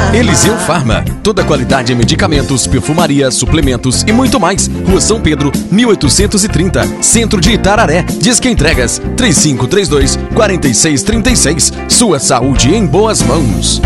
Eliseu Farma, toda qualidade em medicamentos, perfumaria, suplementos e muito mais. Rua São Pedro, 1830, Centro de Itararé. Disque entregas 3532-4636. Sua saúde em boas mãos.